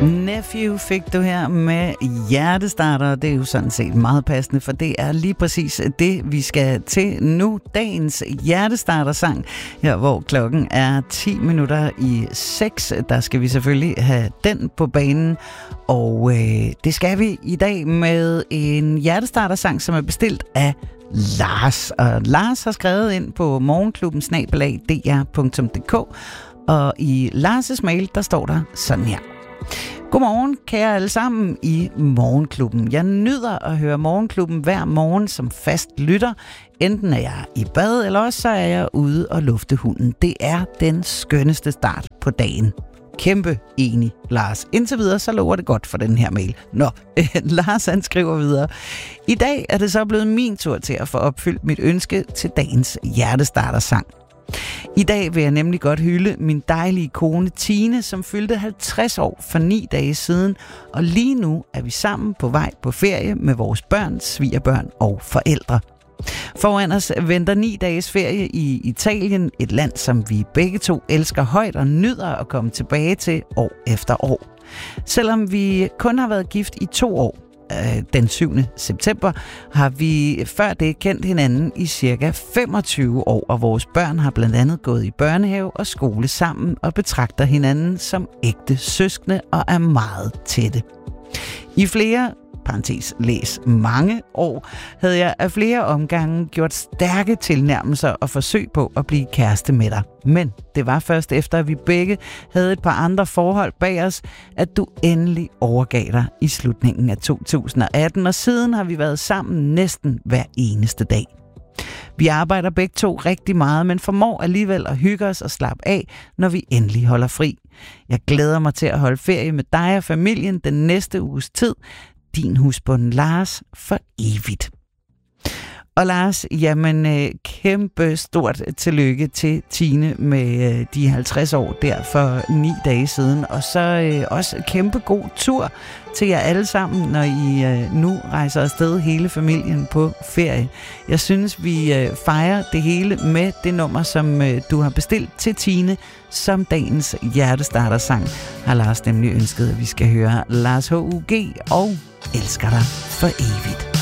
Nephew fik du her med hjertestarter. Det er jo sådan set meget passende, for det er lige præcis det, vi skal til nu. Dagens hjertestarter-sang, her hvor klokken er 6:10. Der skal vi selvfølgelig have den på banen. Og det skal vi i dag med en hjertestarter-sang, som er bestilt af Lars. Og Lars har skrevet ind på morgenklubben@dr.dk. Og i Lars' mail, der står der sådan her. Godmorgen, kære alle sammen i Morgenklubben. Jeg nyder at høre Morgenklubben hver morgen som fast lytter. Enten er jeg i bad, eller også så er jeg ude og lufte hunden. Det er den skønneste start på dagen. Kæmpe enig, Lars. Indtil videre, så lover det godt for den her mail. Nå, Lars han skriver videre. I dag er det så blevet min tur til at få opfyldt mit ønske til dagens hjertestarter-sang. I dag vil jeg nemlig godt hylde min dejlige kone Tine, som fyldte 50 år for 9 dage siden, og lige nu er vi sammen på vej på ferie med vores børn, svigerbørn og forældre. Foran os venter 9 dages ferie i Italien, et land, som vi begge to elsker højt og nyder at komme tilbage til år efter år. Selvom vi kun har været gift i 2 år, den 7. september, har vi før det kendt hinanden i cirka 25 år, og vores børn har blandt andet gået i børnehave og skole sammen og betragter hinanden som ægte søskende og er meget tætte. I flere læs mange år, havde jeg af flere omgange gjort stærke tilnærmelser og forsøg på at blive kæreste med dig. Men det var først efter, at vi begge havde et par andre forhold bag os, at du endelig overgav dig i slutningen af 2018, og siden har vi været sammen næsten hver eneste dag. Vi arbejder begge to rigtig meget, men formår alligevel at hygge os og slappe af, når vi endelig holder fri. Jeg glæder mig til at holde ferie med dig og familien den næste uges tid. Din husbund Lars for evigt. Og Lars, jamen kæmpe stort tillykke til Tine med de 50 år der for 9 dage siden. Og så også kæmpe god tur til jer alle sammen, når I nu rejser afsted hele familien på ferie. Jeg synes, vi fejrer det hele med det nummer, som du har bestilt til Tine, som dagens hjertestarter-sang. Har Lars nemlig ønsket, at vi skal høre Lars H.U.G. og Elsker dig for evigt.